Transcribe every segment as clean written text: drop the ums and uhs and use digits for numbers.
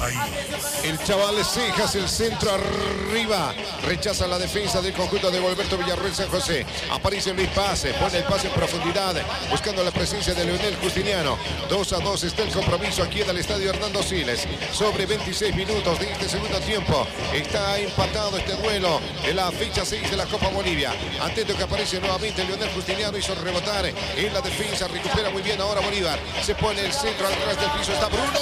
El chaval Cejas, el centro arriba. Rechaza la defensa del conjunto de Gualberto Villarroel San José. Aparece Luis Pase, pone el pase en profundidad, buscando la presencia de Leonel Justiniano. 2-2 está el compromiso aquí en el estadio Hernando Siles. Sobre 26 minutos de este segundo tiempo. Está empatado este duelo de la fecha 6 de la Copa Bolivia. Atento que aparece nuevamente Leonel Justiniano, hizo rebotar en la defensa. Recupera muy bien ahora Bolívar. Se pone el centro al ras del piso. Está Bruno.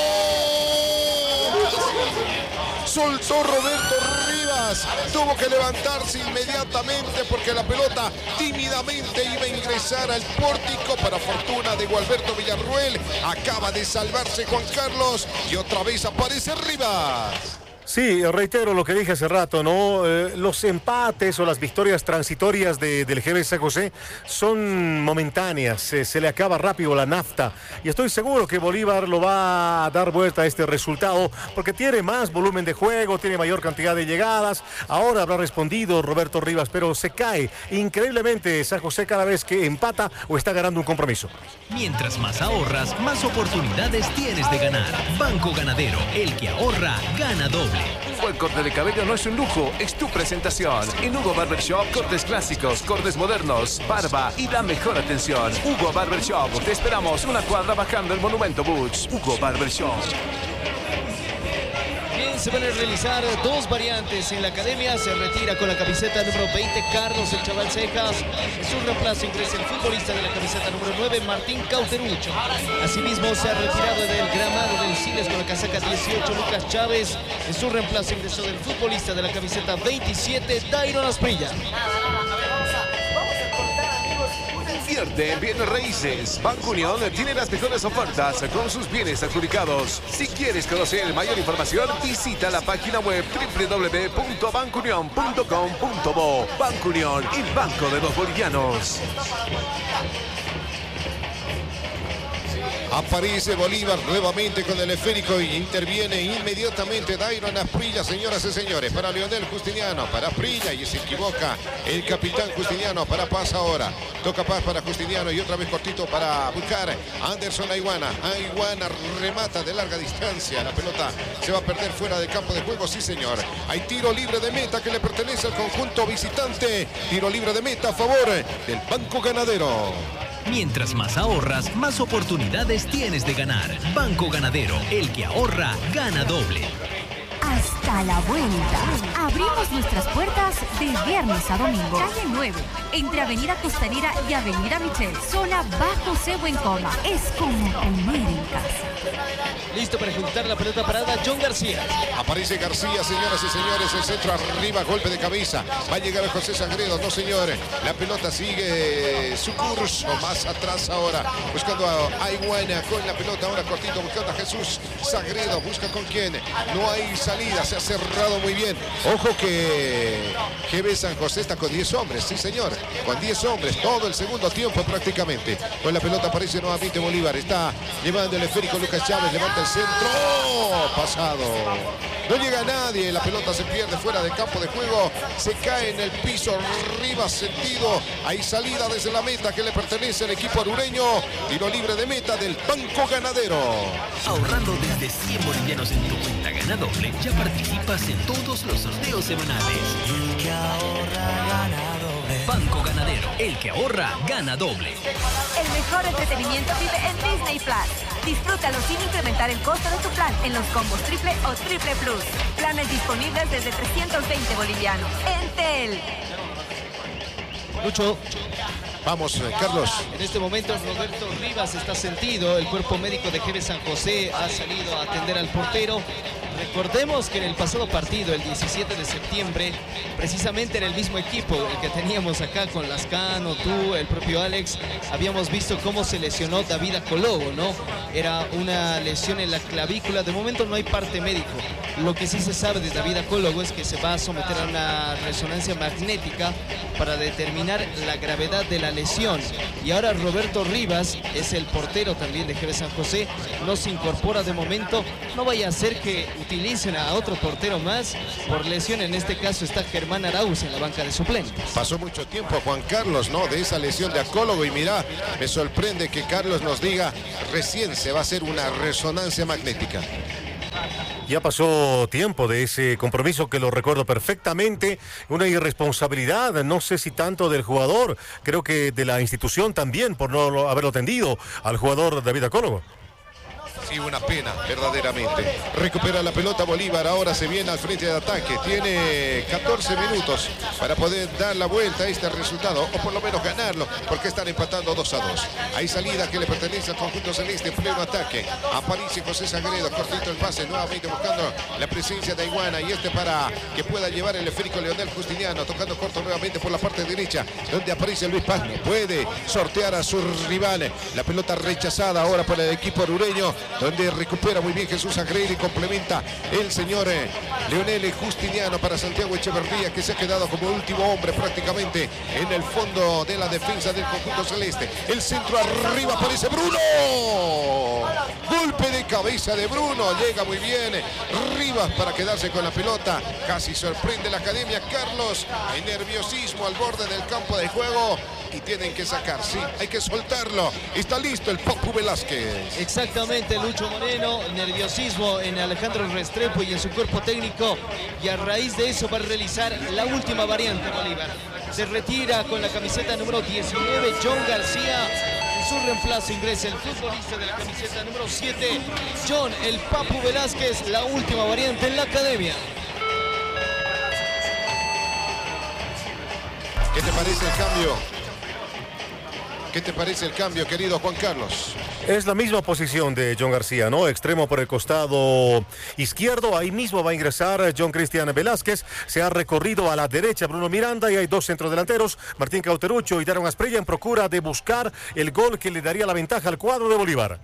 Soltó Roberto Rivas, tuvo que levantarse inmediatamente porque la pelota tímidamente iba a ingresar al pórtico. Para fortuna de Gualberto Villarroel, acaba de salvarse Juan Carlos y otra vez aparece Rivas. Sí, reitero lo que dije hace rato, ¿no? Los empates o las victorias transitorias del GB San José son momentáneas, se le acaba rápido la nafta y estoy seguro que Bolívar lo va a dar vuelta a este resultado porque tiene más volumen de juego, tiene mayor cantidad de llegadas. Ahora habrá respondido Roberto Rivas, pero se cae increíblemente San José cada vez que empata o está ganando un compromiso. Mientras más ahorras, más oportunidades tienes de ganar. Banco Ganadero, el que ahorra, gana doble. Un buen corte de cabello no es un lujo, es tu presentación. En Hugo Barber Shop, cortes clásicos, cortes modernos, barba y la mejor atención. Hugo Barber Shop, te esperamos una cuadra bajando el Monumento Butch. Hugo Barber Shop. Bien, se van a realizar dos variantes en la academia. Se retira con la camiseta número 20 Carlos el Chaval Cejas. En su reemplazo ingresa el futbolista de la camiseta número 9 Martín Cauterucho. Asimismo se ha retirado del gramado del Siles con la casaca 18 Lucas Chávez. En su reemplazo ingresó el futbolista de la camiseta 27 Dairon Asprilla. Invierte en bienes raíces. Banco Unión tiene las mejores ofertas con sus bienes adjudicados. Si quieres conocer mayor información, visita la página web www.bancounion.com.bo. Banco Unión, el banco de los bolivianos. Aparece Bolívar nuevamente con el esférico y interviene inmediatamente Dairon Asprilla, señoras y señores, para Leonel Justiniano, para Asprilla y se equivoca el capitán Justiniano. Para Paz ahora, toca Paz para Justiniano y otra vez cortito para buscar Anderson Aiguana. Aiguana remata de larga distancia, la pelota se va a perder fuera del campo de juego, sí señor. Hay tiro libre de meta que le pertenece al conjunto visitante, tiro libre de meta a favor del Banco Ganadero. Mientras más ahorras, más oportunidades tienes de ganar. Banco Ganadero, el que ahorra, gana doble. Hasta la vuelta. Abrimos nuestras puertas de viernes a domingo. Calle 9, entre Avenida Costanera y Avenida Michel. Zona Bajo Cebo en Coma. Es como comer en casa. Listo para ejecutar la pelota parada John García. Aparece García, señoras y señores, el centro arriba, golpe de cabeza. Va a llegar a José Sagredo, no señores. La pelota sigue su curso, más atrás ahora. Buscando a Aiguana con la pelota, ahora cortito, buscando a Jesús Sagredo. Busca con quién. No hay salida, se ha cerrado muy bien. Ojo que GB San José está con 10 hombres, sí señor. Con 10 hombres, todo el segundo tiempo prácticamente. Con la pelota aparece nuevamente Bolívar. Está llevando el esférico Lucas Chávez, levanta el centro. ¡Oh! Pasado. No llega nadie, la pelota se pierde fuera del campo de juego. Se cae en el piso, Rivas sentido. Hay salida desde la meta que le pertenece al equipo arureño. Tiro libre de meta del Banco Ganadero. Ahorrando desde 100 bolivianos en tu cuenta Gana Doble, ya participas en todos los sorteos semanales. El que ahorra gana doble. Banco Ganadero, el que ahorra, gana doble. El mejor entretenimiento vive en Disney Plus. Disfrútalo sin incrementar el costo de tu plan en los combos triple o triple plus. Planes disponibles desde 320 bolivianos. Entel. Lucho. Vamos, Carlos. En este momento Roberto Rivas está sentido. El cuerpo médico de GB San José ha salido a atender al portero. Recordemos que en el pasado partido, el 17 de septiembre, precisamente en el mismo equipo, el que teníamos acá con Lascano, tú, el propio Alex, habíamos visto cómo se lesionó David Acologo, ¿no? Era una lesión en la clavícula. De momento no hay parte médico. Lo que sí se sabe de David Acologo es que se va a someter a una resonancia magnética para determinar la gravedad de la lesión. Y ahora Roberto Rivas es el portero también de GB San José. No se incorpora de momento. No vaya a ser que utilicen a otro portero más por lesión. En este caso está Germán Arauz en la banca de suplentes. Pasó mucho tiempo Juan Carlos, ¿no? De esa lesión de Acólogo y mira, me sorprende que Carlos nos diga recién se va a hacer una resonancia magnética. Ya pasó tiempo de ese compromiso que lo recuerdo perfectamente, una irresponsabilidad, no sé si tanto del jugador, creo que de la institución también por no haberlo atendido al jugador David Acólogo. Sí, una pena, verdaderamente. Recupera la pelota Bolívar, ahora se viene al frente de ataque. Tiene 14 minutos para poder dar la vuelta a este resultado, o por lo menos ganarlo, porque están empatando 2-2. Hay salida que le pertenece al conjunto celeste en pleno ataque. Aparece José Sagredo, cortito el pase, nuevamente buscando la presencia de Iguana, y para que pueda llevar el esférico Leonel Justiniano, tocando corto nuevamente por la parte derecha, donde aparece Luis Paz. Puede sortear a sus rivales. La pelota rechazada ahora por el equipo orureño, donde recupera muy bien Jesús Sagredo y complementa el señor Leonel Justiniano para Santiago Echeverría, que se ha quedado como último hombre prácticamente en el fondo de la defensa del conjunto celeste. El centro arriba, aparece Bruno. Golpe de cabeza de Bruno, llega muy bien Rivas para quedarse con la pelota. Casi sorprende la academia. Carlos, en nerviosismo al borde del campo de juego, y tienen que sacar, sí, hay que soltarlo. Está listo el Papu Velázquez. Exactamente, Lucho Moreno, nerviosismo en Alejandro Restrepo y en su cuerpo técnico, y a raíz de eso va a realizar la última variante Bolívar. Se retira con la camiseta número 19 John García. En su reemplazo ingresa el futbolista de la camiseta número 7, John el Papu Velázquez, la última variante en la academia. ¿Qué te parece el cambio? ¿Qué te parece el cambio, querido Juan Carlos? Es la misma posición de John García, ¿no? Extremo por el costado izquierdo. Ahí mismo va a ingresar John Cristian Velázquez. Se ha recorrido a la derecha Bruno Miranda, y hay dos centrodelanteros, Martín Cauterucho y Daron Asprilla, en procura de buscar el gol que le daría la ventaja al cuadro de Bolívar.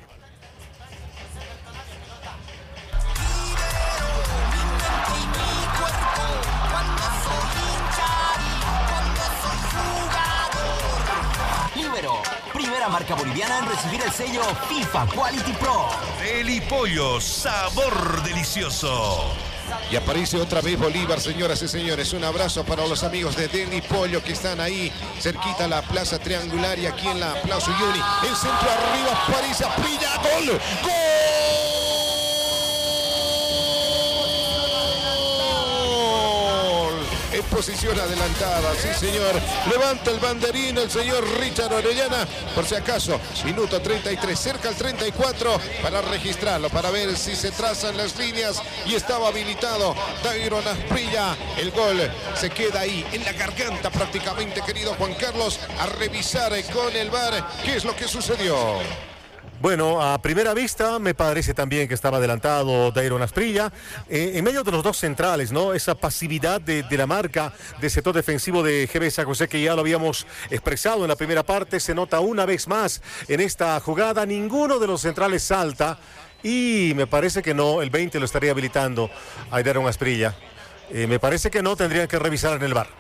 Primera marca boliviana en recibir el sello FIFA Quality Pro. Deli Pollo, sabor delicioso. Y aparece otra vez Bolívar, señoras y señores. Un abrazo para los amigos de Deli Pollo que están ahí cerquita a la plaza triangular y aquí en la Plaza Uyuni. El centro arriba, aparece Asprilla, gol, gol. En posición adelantada, sí señor. Levanta el banderín el señor Richard Orellana, por si acaso. Minuto 33, cerca al 34, para registrarlo, para ver si se trazan las líneas, y estaba habilitado Dairon Asprilla. El gol se queda ahí en la garganta prácticamente, querido Juan Carlos, a revisar con el VAR qué es lo que sucedió. Bueno, a primera vista me parece también que estaba adelantado Dairon Asprilla, en medio de los dos centrales, ¿no? Esa pasividad de la marca del sector defensivo de GB San José, que ya lo habíamos expresado en la primera parte, se nota una vez más en esta jugada. Ninguno de los centrales salta, y me parece que no, el 20 lo estaría habilitando a Dairon Asprilla. Me parece que no, tendrían que revisar en el VAR.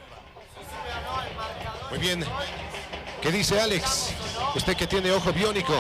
Muy bien. ¿Qué dice Alex? Usted que tiene ojo biónico.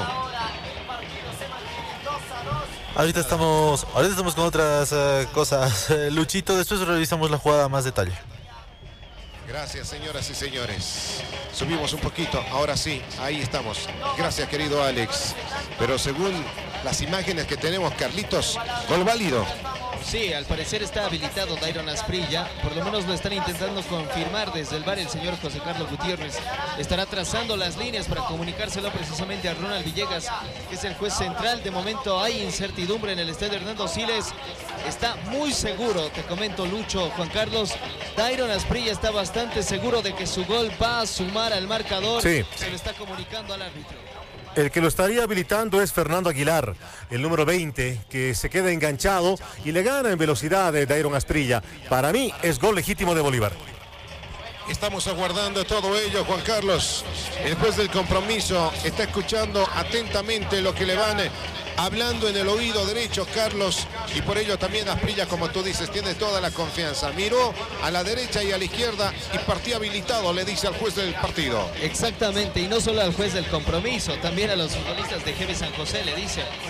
Ahorita estamos con otras cosas. Luchito, después revisamos la jugada a más detalle. Gracias, señoras y señores. Subimos un poquito, ahora sí, ahí estamos. Gracias, querido Alex. Pero según las imágenes que tenemos, Carlitos, gol válido. Sí, al parecer está habilitado Dairon Asprilla, por lo menos lo están intentando confirmar desde el VAR el señor José Carlos Gutiérrez. Estará trazando las líneas para comunicárselo precisamente a Ronald Villegas, que es el juez central. De momento hay incertidumbre en el estadio Hernando Siles. Está muy seguro, te comento, Lucho, Juan Carlos, Dairon Asprilla está bastante seguro de que su gol va a sumar al marcador. Sí. Se lo está comunicando al árbitro. El que lo estaría habilitando es Fernando Aguilar, el número 20, que se queda enganchado y le gana en velocidad de Dairon Asprilla. Para mí es gol legítimo de Bolívar. Estamos aguardando todo ello, Juan Carlos. Después del compromiso, está escuchando atentamente lo que le van hablando en el oído derecho, Carlos, y por ello también Asprilla, como tú dices, tiene toda la confianza. Miró a la derecha y a la izquierda y partía habilitado, le dice al juez del partido. Exactamente, y no solo al juez del compromiso, también a los futbolistas de GB San José le dice: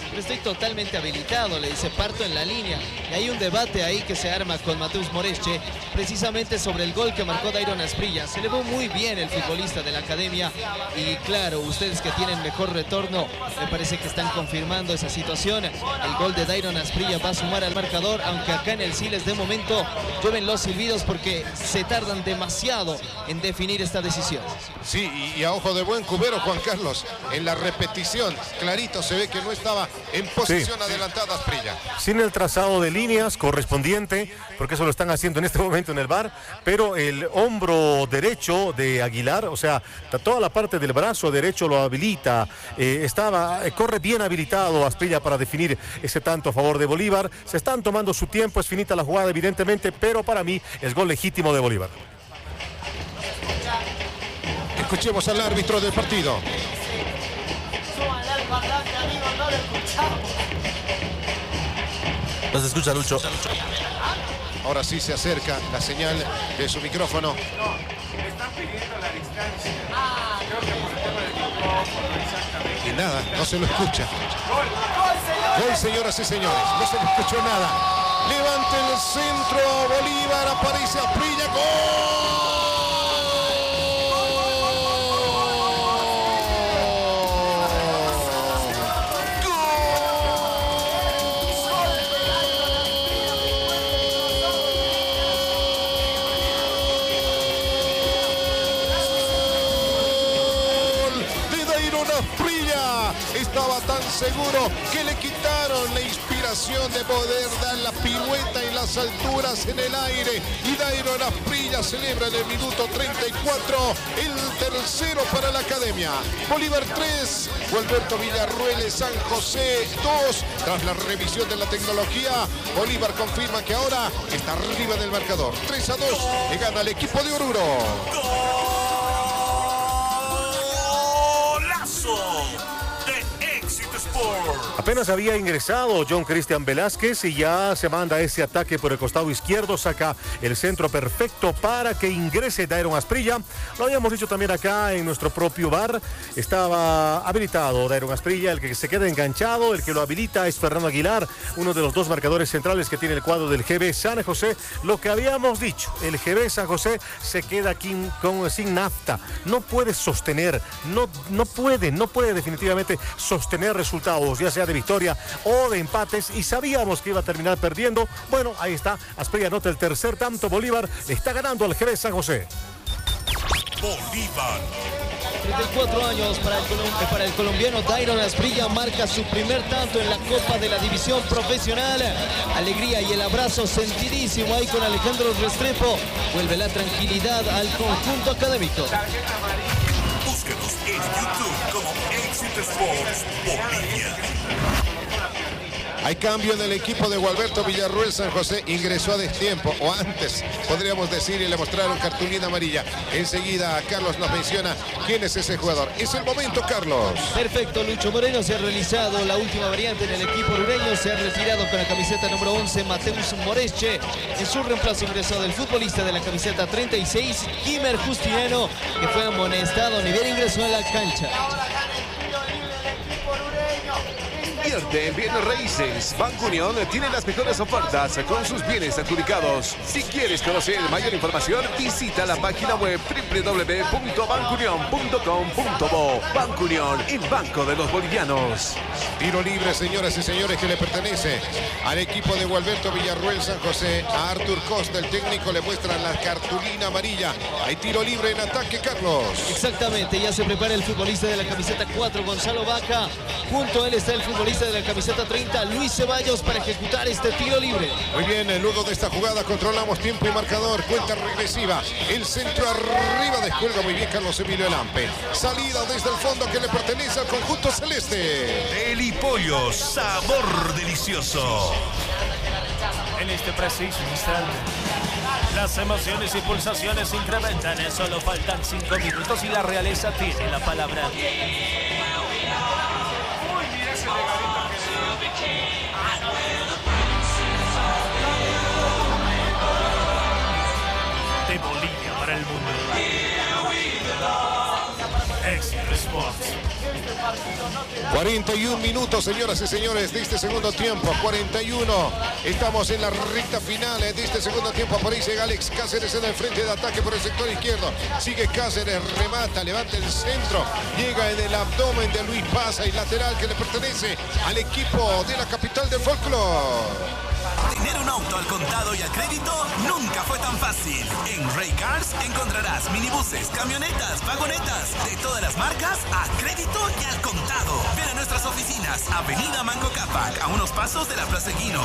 pero estoy totalmente habilitado, le dice, parto en la línea. Y hay un debate ahí que se arma con Mateus Moresche, precisamente sobre el gol que marcó Dairon Asprilla. Se le ve muy bien el futbolista de la academia y claro, ustedes que tienen mejor retorno, me parece que están confirmando esa situación. El gol de Dairon Asprilla va a sumar al marcador, aunque acá en el Siles de momento llueven los silbidos porque se tardan demasiado en definir esta decisión. Sí, y a ojo de buen cubero, Juan Carlos, en la repetición, clarito se ve que no estaba en posición adelantada Asprilla. Sin el trazado de líneas correspondiente, porque eso lo están haciendo en este momento en el VAR, pero el hombro derecho de Aguilar, o sea, toda la parte del brazo derecho lo habilita, corre bien habilitado Asprilla para definir ese tanto a favor de Bolívar. Se están tomando su tiempo, es finita la jugada evidentemente, pero para mí es gol legítimo de Bolívar. Escuchemos al árbitro del partido. No se escucha, Lucho. Ahora sí se acerca la señal de su micrófono. Y nada, no se lo escucha. Gol, señoras y señores, no se le escuchó nada. Levanta el centro, Bolívar, aparece Asprilla, ¡gol! Estaba tan seguro que le quitaron la inspiración de poder dar la pirueta en las alturas en el aire. Y Dairon Asprilla celebra en el minuto 34 el tercero para la academia. Bolívar 3, Gualberto Villarruel San José 2. Tras la revisión de la tecnología, Bolívar confirma que ahora está arriba del marcador. 3-2, le gana el equipo de Oruro. Apenas había ingresado John Cristian Velázquez y ya se manda ese ataque por el costado izquierdo, saca el centro perfecto para que ingrese Dairon Asprilla. Lo habíamos dicho también acá en nuestro propio bar, estaba habilitado Dairon Asprilla, el que se queda enganchado, el que lo habilita es Fernando Aguilar, uno de los dos marcadores centrales que tiene el cuadro del GB San José. Lo que habíamos dicho, el GB San José se queda aquí sin nafta, no puede sostener, no puede definitivamente sostener resultados, ya sea de victoria o de empates, y sabíamos que iba a terminar perdiendo. Bueno, ahí está, Asprilla anota el tercer tanto, Bolívar le está ganando al Jerez San José. Bolívar. 34 años para el colombiano Dairon Asprilla, marca su primer tanto en la Copa de la División Profesional. Alegría y el abrazo sentidísimo ahí con Alejandro Restrepo. Vuelve la tranquilidad al conjunto académico. Búsquenos en YouTube como Éxito Sports Bolivia. Hay cambio en el equipo de Gualberto Villarruel San José, ingresó a destiempo, o antes podríamos decir, y le mostraron cartulina amarilla. Enseguida Carlos nos menciona quién es ese jugador. Es el momento, Carlos. Perfecto, Lucho Moreno, se ha realizado la última variante en el equipo orureño, se ha retirado con la camiseta número 11 Mateus Moresche. En su reemplazo ingresó del futbolista de la camiseta 36, Kimer Justiniano, que fue amonestado ni bien ingresó a la cancha. Invierte en bienes raíces. Banco Unión tiene las mejores ofertas con sus bienes adjudicados. Si quieres conocer mayor información, visita la página web www.bancounion.com.bo. Banco Unión, el banco de los bolivianos. Tiro libre, señoras y señores, que le pertenece al equipo de Gualberto Villarruel San José. A Artur Costa, el técnico, le muestran la cartulina amarilla. Hay tiro libre en ataque, Carlos. Exactamente, ya se prepara el futbolista de la camiseta 4, Gonzalo Vaca. Junto a él está el futbolista de la camiseta 30, Luis Ceballos, para ejecutar este tiro libre. Muy bien, luego de esta jugada controlamos tiempo y marcador, cuenta regresiva. El centro arriba, descuelga muy bien Carlos Emilio Elampe. Salida desde el fondo que le pertenece al conjunto celeste. El Pollo, sabor delicioso. En este preciso instante, las emociones y pulsaciones se incrementan. Solo faltan 5 minutos y la realeza tiene la palabra. De Bolivia para el mundo. Éxito Sports. 41 minutos, señoras y señores, de este segundo tiempo. 41. Estamos en la recta final de este segundo tiempo. Aparece Alex Cáceres en el frente de ataque por el sector izquierdo. Sigue Cáceres, remata, levanta el centro. Llega en el abdomen de Luis Paz, y lateral que le pertenece al equipo de la capital del folclore. Tener un auto al contado y al crédito nunca fue tan fácil. En Ray Cars encontrarás minibuses, camionetas, vagonetas de todas las marcas a crédito y al contado. Ven a nuestras oficinas, Avenida Mango Cápac, a unos pasos de la Plaza Equino.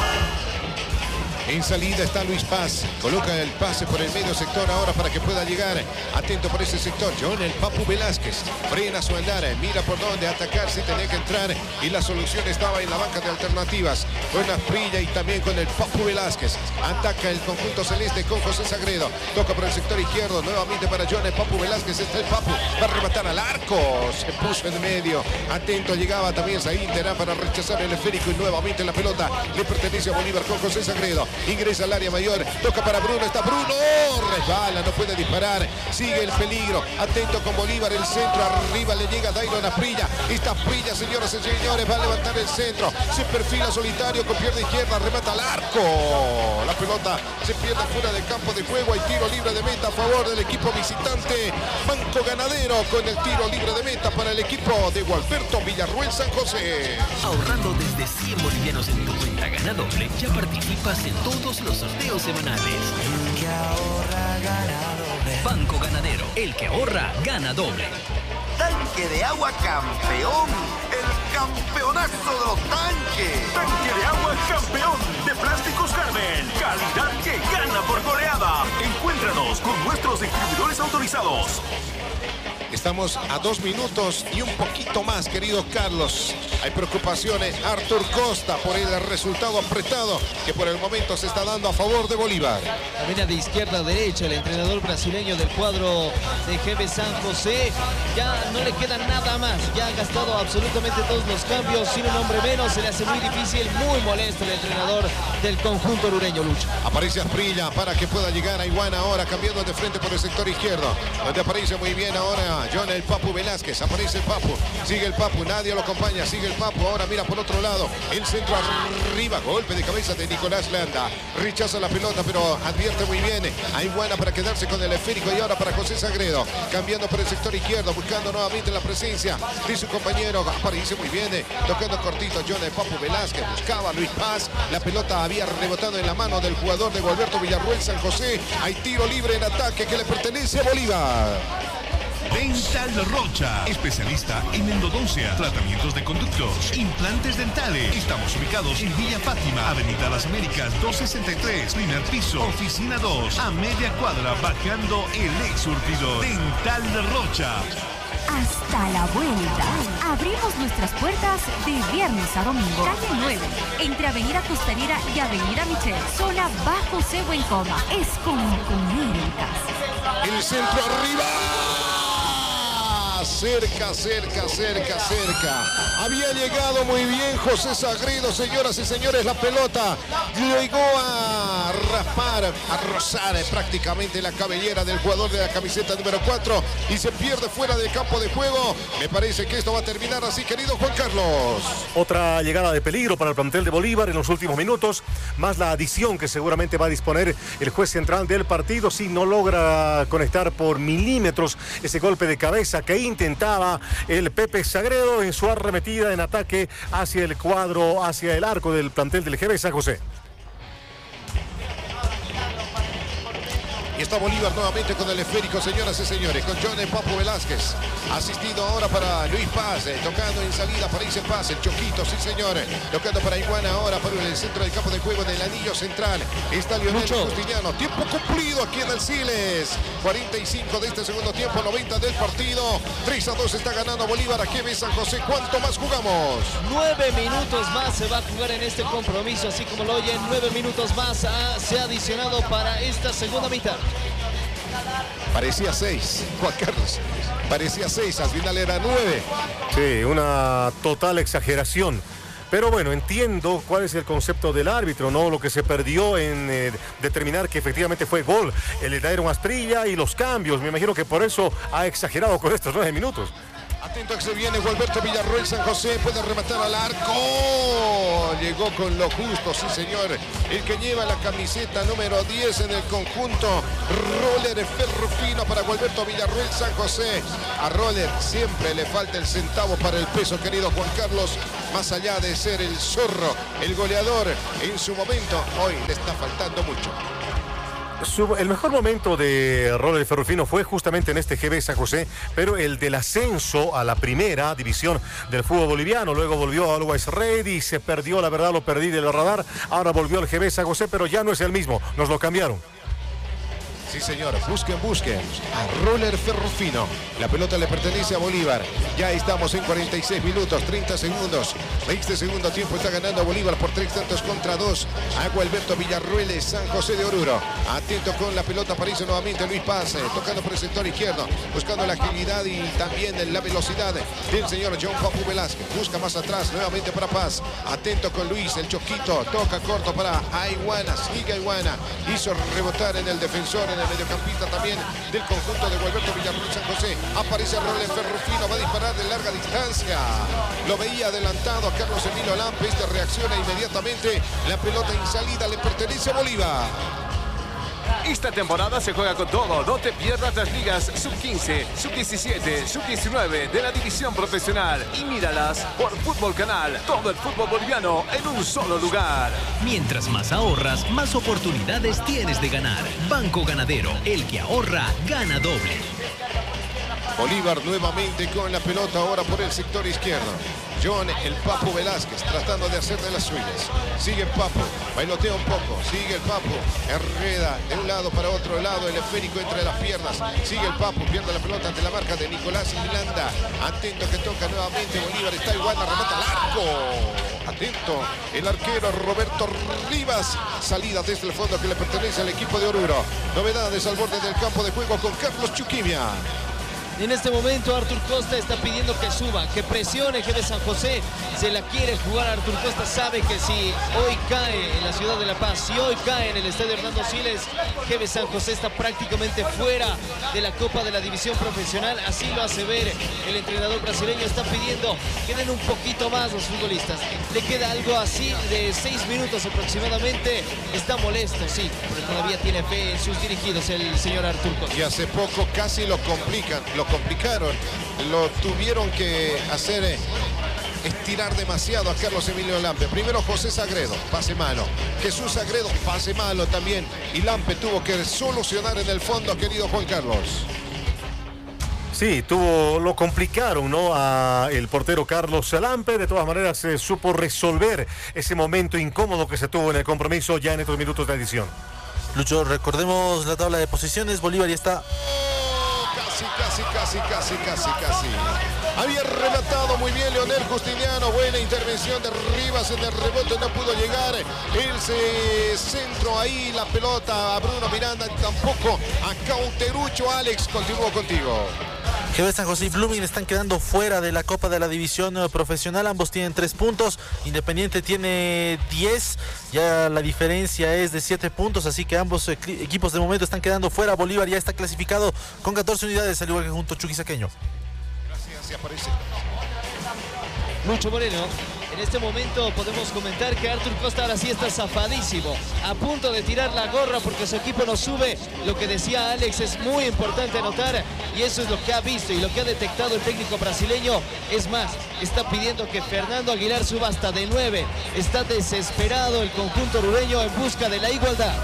En salida está Luis Paz. Coloca el pase por el medio sector ahora para que pueda llegar. Atento por ese sector. John el Papu Velázquez. Frena su andar. Mira por dónde atacar si tenía que entrar. Y la solución estaba en la banca de alternativas. Con Asprilla y también con el Papu Velázquez. Ataca el conjunto celeste con José Sagredo. Toca por el sector izquierdo. Nuevamente para John el Papu Velázquez. Está el Papu. Va a rematar al arco. Se puso en medio. Atento. Llegaba también Zain Terán para rechazar el esférico. Y nuevamente la pelota le pertenece a Bolívar con José Sagredo. Ingresa al área mayor, toca para Bruno, está Bruno, resbala, no puede disparar, sigue el peligro, atento con Bolívar, el centro, arriba le llega Dairon Asprilla, esta Asprilla, señoras y señores, va a levantar el centro, se perfila solitario con pierna izquierda, remata al arco, la pelota se pierde fuera del campo de juego, hay tiro libre de meta a favor del equipo visitante, Banco Ganadero con el tiro libre de meta para el equipo de Gualberto Villarruel San José. Ahorrando desde 100 bolivianos en tu cuenta Ganadoble, ya participas en todos los sorteos semanales. El que ahorra gana doble. Banco Ganadero, el que ahorra gana doble. Tanque de agua campeón, el campeonazo de los tanques. Tanque de agua campeón de Plásticos Carmen, calidad que gana por goleada. Encuéntranos con nuestros distribuidores autorizados. Estamos a 2 minutos y un poquito más, querido Carlos. Hay preocupaciones, Artur Costa, por el resultado apretado que por el momento se está dando a favor de Bolívar. Camina de izquierda a derecha el entrenador brasileño del cuadro de GB San José. Ya no le queda nada más. Ya ha gastado absolutamente todos los cambios. Sin un hombre menos, se le hace muy difícil, muy molesto el entrenador del conjunto lureño, Lucho. Aparece Asprilla para que pueda llegar a Iguana ahora, cambiando de frente por el sector izquierdo, donde aparece muy bien ahora John el Papu Velázquez. Aparece el Papu, sigue el Papu, nadie lo acompaña, sigue el Papu, ahora mira por otro lado, el centro arriba, golpe de cabeza de Nicolás Landa, rechaza la pelota pero advierte muy bien a Iguana para quedarse con el esférico y ahora para José Sagredo, cambiando por el sector izquierdo, buscando nuevamente la presencia de su compañero, aparece muy bien, tocando cortito John el Papu Velázquez, buscaba a Luis Paz, la pelota había rebotado en la mano del jugador de Gualberto Villarruel San José, hay tiro libre en ataque que le pertenece a Bolívar. Dental Rocha, especialista en endodoncia, tratamientos de conductos, implantes dentales. Estamos ubicados en Villa Fátima, Avenida Las Américas 263, primer piso, oficina 2, a media cuadra, bajando el ex surtidor. Dental Rocha. Hasta la vuelta. Abrimos nuestras puertas de viernes a domingo. Calle 9, entre Avenida Costanera y Avenida Michel. Zona Bajo Cebo en Coma. Es como comer en casa. El centro arriba. Cerca. Había llegado muy bien José Sagredo, señoras y señores, la pelota llegó a raspar, a rozar prácticamente la cabellera del jugador de la camiseta número 4 y se pierde fuera del campo de juego. Me parece que esto va a terminar así, querido Juan Carlos. Otra llegada de peligro para el plantel de Bolívar en los últimos minutos, más la adición que seguramente va a disponer el juez central del partido si no logra conectar por milímetros ese golpe de cabeza que intentaba el Pepe Sagredo en su arremetida en ataque hacia el cuadro, hacia el arco del plantel del GB San José. Y está Bolívar nuevamente con el esférico, señoras y señores, con John el Papu Velázquez. Asistido ahora para Luis Paz, tocando en salida para Ise Paz, el Choquito, sí señores. Tocando para Iguana ahora, para el centro del campo de juego del anillo central. Está Lionel Justiniano. Tiempo cumplido aquí en el Siles. 45 de este segundo tiempo, 90 del partido. 3-2 está ganando Bolívar aquí en San José. ¿Cuánto más jugamos? 9 minutos más se va a jugar en este compromiso, así como lo oyen. 9 minutos más se ha adicionado para esta segunda mitad. Parecía 6, Juan Carlos. Parecía 6, al final era 9. Sí, una total exageración. Pero bueno, entiendo cuál es el concepto del árbitro, ¿no? Lo que se perdió en determinar que efectivamente fue gol el de Dairon Asprilla y los cambios. Me imagino que por eso ha exagerado con estos 9 minutos. Atento que se viene Gualberto Villarroel. San José puede rematar al arco. Llegó con lo justo, sí señor. El que lleva la camiseta número 10 en el conjunto. Roller Ferrufino para Gualberto Villarroel. San José. A Roller siempre le falta el centavo para el peso, querido Juan Carlos. Más allá de ser el zorro, el goleador en su momento, hoy le está faltando mucho. El mejor momento de Roller Ferrufino fue justamente en este GB San José, pero el del ascenso a la primera división del fútbol boliviano. Luego volvió a Always Ready y se perdió, la verdad lo perdí del radar. Ahora volvió al GB San José, pero ya no es el mismo, nos lo cambiaron. Sí, señor. Busquen a Roller Ferrufino. La pelota le pertenece a Bolívar. Ya estamos en 46 minutos, 30 segundos. Este segundo tiempo está ganando Bolívar por 3-2 a Gualberto Villarroel de San José de Oruro. Atento con la pelota, aparece nuevamente Luis Paz, tocando por el sector izquierdo, buscando la agilidad y también la velocidad del señor John Papu Velázquez. Busca más atrás, nuevamente para Paz. Atento con Luis, el Choquito. Toca corto para Aiguana. Sigue Aiguana. Hizo rebotar en el defensor, en el mediocampista también del conjunto de Gualberto Villarroel San José. Aparece Roller Ferrufino, va a disparar de larga distancia. Lo veía adelantado a Carlos Emilio Lampe. Este reacciona inmediatamente. La pelota en salida le pertenece a Bolívar. Esta temporada se juega con todo. No te pierdas las ligas sub-15, sub-17, sub-19 de la división profesional. Y míralas por Fútbol Canal. Todo el fútbol boliviano en un solo lugar. Mientras más ahorras, más oportunidades tienes de ganar. Banco Ganadero, el que ahorra, gana doble. Bolívar nuevamente con la pelota ahora por el sector izquierdo. John, el Papu Velázquez, tratando de hacer de las suyas. Sigue el Papu, bailotea un poco. Sigue el Papu, Herrera de un lado para otro lado, el esférico entre las piernas. Sigue el Papu, pierde la pelota ante la marca de Nicolás Milanda. Atento que toca nuevamente Bolívar, está igual, remata al arco. Atento, el arquero Roberto Rivas. Salida desde el fondo que le pertenece al equipo de Oruro. Novedades al borde del campo de juego con Carlos Chuquimia. En este momento Artur Costa está pidiendo que suba, que presione GB San José. Se la quiere jugar. Artur Costa sabe que si hoy cae en la ciudad de La Paz, si hoy cae en el estadio Hernando Siles, GB San José está prácticamente fuera de la Copa de la División Profesional. Así lo hace ver el entrenador brasileño. Está pidiendo que den un poquito más los futbolistas. Le queda algo así de 6 minutos aproximadamente. Está molesto, sí, pero todavía tiene fe en sus dirigidos el señor Artur Costa. Y hace poco casi lo complicaron, lo tuvieron que hacer estirar demasiado a Carlos Emilio Lampe. Primero José Sagredo, pase malo. Jesús Sagredo, pase malo también. Y Lampe tuvo que solucionar en el fondo, querido Juan Carlos. Sí, lo complicaron, ¿no? A el portero Carlos Lampe. De todas maneras, supo resolver ese momento incómodo que se tuvo en el compromiso ya en estos minutos de adición. Lucho, recordemos la tabla de posiciones. Bolívar ya está... Casi. Había rematado muy bien Leonel Justiniano. Buena intervención de Rivas en el rebote. No pudo llegar. El centro ahí. La pelota a Bruno Miranda. Tampoco a Cauterucho. Alex, continúo contigo. GB San José y Blooming están quedando fuera de la Copa de la División Profesional. Ambos tienen 3 puntos. Independiente tiene 10. Ya la diferencia es de 7 puntos. Así que ambos equipos de momento están quedando fuera. Bolívar ya está clasificado con 14 unidades, al igual que junto a Chuquisaqueño. Gracias, se aparece. Lucho Moreno, en este momento podemos comentar que Artur Costa ahora sí está zafadísimo, a punto de tirar la gorra porque su equipo no sube. Lo que decía Alex es muy importante anotar y eso es lo que ha visto y lo que ha detectado el técnico brasileño. Es más, está pidiendo que Fernando Aguilar suba hasta de 9. Está desesperado el conjunto orureño en busca de la igualdad.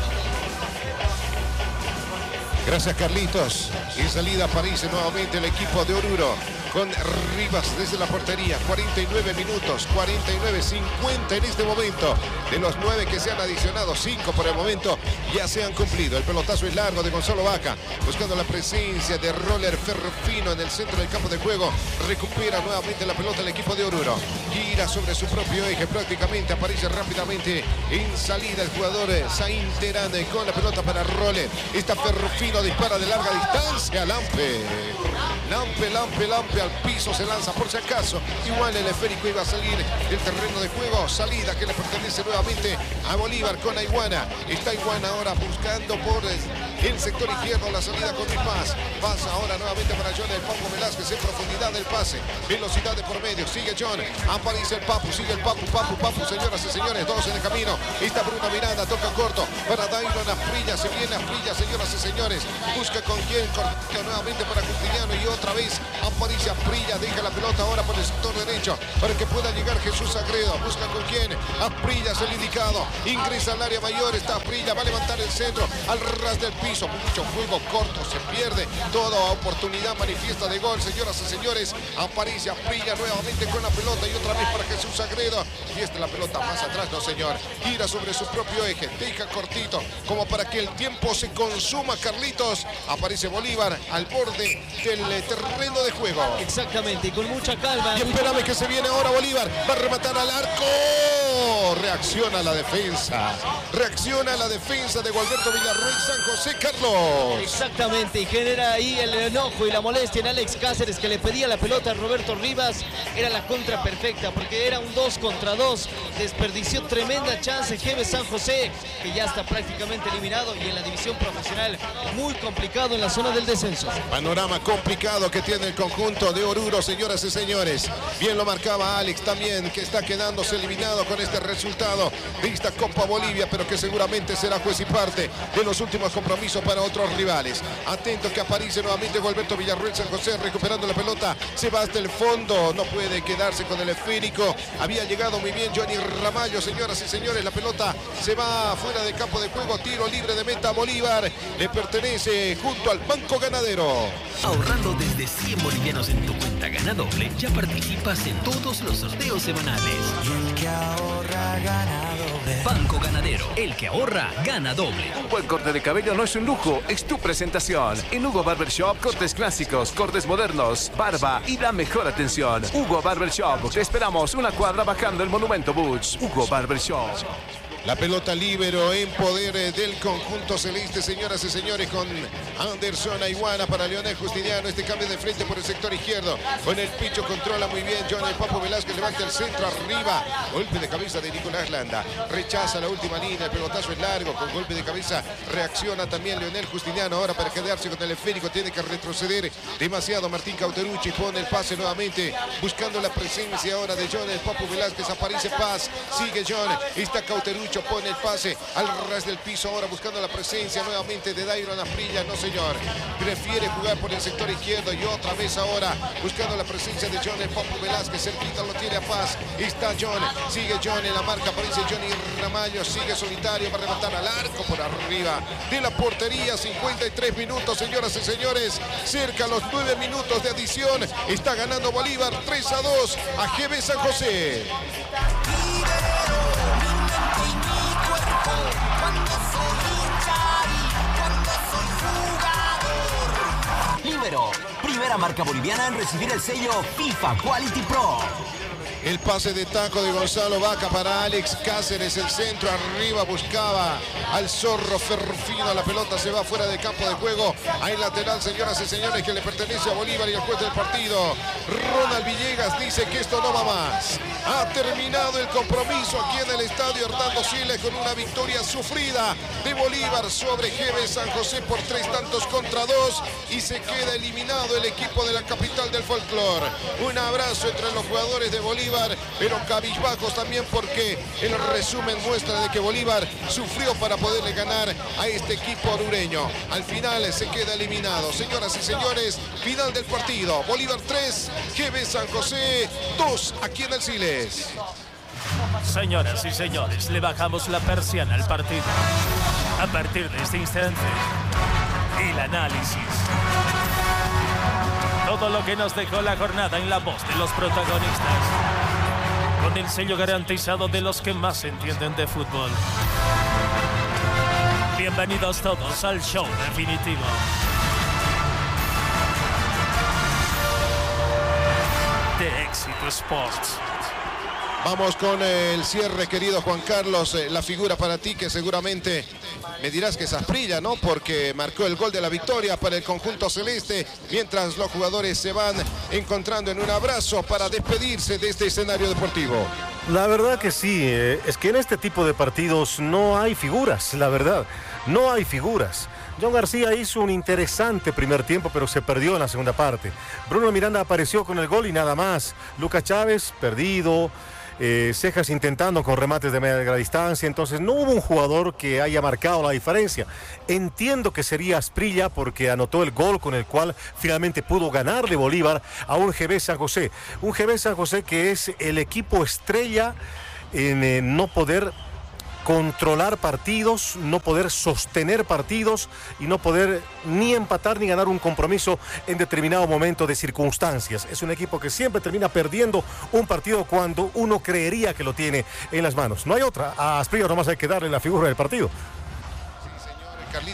Gracias, Carlitos. En salida aparece nuevamente el equipo de Oruro con Rivas desde la portería. 49 minutos, 49-50 en este momento. De los 9 que se han adicionado, 5 por el momento ya se han cumplido. El pelotazo es largo de Gonzalo Vaca, buscando la presencia de Roller Ferrufino en el centro del campo de juego. Recupera nuevamente la pelota el equipo de Oruro. Gira sobre su propio eje prácticamente. Aparece rápidamente en salida el jugador Zain Terán con la pelota para Roller. Está Ferrufino, dispara de larga distancia. Lampe golpe al piso, se lanza por si acaso. Igual el esférico iba a salir del terreno de juego. Salida que le pertenece nuevamente a Bolívar con Aiguana. Está Aiguana ahora buscando por el sector izquierdo la salida con Luis Paz. Pasa ahora nuevamente para John el Papu Velázquez en profundidad del pase. Velocidad de por medio. Sigue John. Aparece el Papu. Sigue el Papu. Papu. Señoras y señores. Dos en el camino. Está Bruno Miranda. Toca corto para Dairon Asprilla. Se viene Asprilla, señoras y señores. Busca con quién. Cortito nuevamente para Justiniano. Y otra vez aparece Asprilla. Deja la pelota ahora por el sector derecho para que pueda llegar Jesús Sagredo. Busca con quién. Asprilla es el indicado. Ingresa al área mayor. Está Asprilla. Va a levantar el centro al ras del piso. Mucho juego corto. Se pierde toda oportunidad manifiesta de gol. Señoras y señores. Aparece Asprilla nuevamente con la pelota. Y otra vez para Jesús Sagredo. Y esta es la pelota más atrás. No, señor. Gira sobre su propio eje. Deja cortito. Como para que el tiempo se consuma, Carlitos. Aparece Bolívar al borde del terreno de juego. Exactamente. Y con mucha calma. Y espérame que se viene ahora Bolívar. Va a rematar al arco. Reacciona la defensa. Reacciona la defensa de Gualberto Villarroel San José, Carlos. Exactamente. Y genera ahí el enojo y la molestia en Alex Cáceres, que le pedía la pelota a Roberto Rivas. Era la contra perfecta porque era un 2 contra 2. Desperdició tremenda chance Jeve San José, que ya está prácticamente eliminado y en la división profesional muy complicado en la zona del descenso. Panorama complicado que tiene el conjunto de Oruro, señoras y señores. Bien lo marcaba Alex también, que está quedándose eliminado con este resultado de esta Copa Bolivia, pero que seguramente será juez y parte de los últimos compromisos para otros rivales. Atento que aparece nuevamente Gualberto Villarroel San José recuperando la pelota. Se va hasta el fondo, no puede quedarse con el esférico. Había llegado muy bien Johnny Ramallo, señoras y señores. La pelota se va fuera de campo de juego. Tiro libre de meta a Bolívar. Le pertenece junto al Banco Ganadero. Ahorrando desde 100 bolivianos en tu cuenta Gana Doble, ya participas en todos los sorteos semanales. Y el que ahorra gana doble. Banco Ganadero, el que ahorra gana doble. Un buen corte de cabello no es un lujo, es tu presentación. En Hugo Barbershop, cortes clásicos, cortes modernos, barba y la mejor atención. Hugo Barbershop, te esperamos una cuadra bajando el Monumento Butch. Hugo Barbershop. La pelota libero en poder del conjunto celeste, señoras y señores, con Anderson Aiguana para Leonel Justiniano. Este cambio de frente por el sector izquierdo. Con el picho controla muy bien John el Papo Velázquez. Levanta el centro arriba. Golpe de cabeza de Nicolás Landa. Rechaza la última línea. El pelotazo es largo. Con golpe de cabeza reacciona también Leonel Justiniano. Ahora para quedarse con el esférico tiene que retroceder demasiado Martín Cauterucci. Pone el pase nuevamente buscando la presencia ahora de John el Papo Velázquez. Aparece Paz. Sigue John. Está Cauterucci. Pone el pase al ras del piso ahora buscando la presencia nuevamente de Dairon Asprilla. No, señor. Prefiere jugar por el sector izquierdo y otra vez ahora buscando la presencia de John el Papo Velázquez. Cerquita lo tiene a Paz. Está John. Sigue John en la marca. Aparece Johnny Ramallo. Sigue solitario. Va a rematar al arco por arriba de la portería. 53 minutos, señoras y señores. Cerca a los 9 minutos de adición. Está ganando Bolívar 3-2 a Jeve San José. Libero, primera marca boliviana en recibir el sello FIFA Quality Pro. El pase de taco de Gonzalo Vaca para Alex Cáceres. El centro arriba buscaba al Zorro Ferrufino. La pelota se va fuera de campo de juego. Hay lateral, señoras y señores, que le pertenece a Bolívar y el juez del partido, Ronald Villegas, dice que esto no va más. Ha terminado el compromiso aquí en el estadio Hernando Siles con una victoria sufrida de Bolívar sobre Jeve San José por 3-2 y se queda eliminado el equipo de la capital del folclor. Un abrazo entre los jugadores de Bolívar, pero cabizbajos también porque el resumen muestra de que Bolívar sufrió para poderle ganar a este equipo orureño. Al final se queda eliminado. Señoras y señores, final del partido. Bolívar 3, Jeve San José 2 aquí en el Siles. Señoras y señores, le bajamos la persiana al partido. A partir de este instante, el análisis. Todo lo que nos dejó la jornada en la voz de los protagonistas. Con el sello garantizado de los que más entienden de fútbol. Bienvenidos todos al show definitivo. De Éxito Sports. Vamos con el cierre, querido Juan Carlos. La figura para ti que seguramente me dirás que es Asprilla, ¿no? Porque marcó el gol de la victoria para el conjunto celeste, mientras los jugadores se van encontrando en un abrazo para despedirse de este escenario deportivo. La verdad que sí, es que en este tipo de partidos no hay figuras, la verdad, no hay figuras. John García hizo un interesante primer tiempo, pero se perdió en la segunda parte. Bruno Miranda apareció con el gol y nada más. Lucas Chávez, perdido. Cejas intentando con remates de media distancia, entonces no hubo un jugador que haya marcado la diferencia. Entiendo que sería Asprilla porque anotó el gol con el cual finalmente pudo ganarle Bolívar a un GB San José. Un GB San José que es el equipo estrella en no poder controlar partidos, no poder sostener partidos y no poder ni empatar ni ganar un compromiso en determinado momento de circunstancias. Es un equipo que siempre termina perdiendo un partido cuando uno creería que lo tiene en las manos. No hay otra. A Asprilla nomás hay que darle la figura del partido.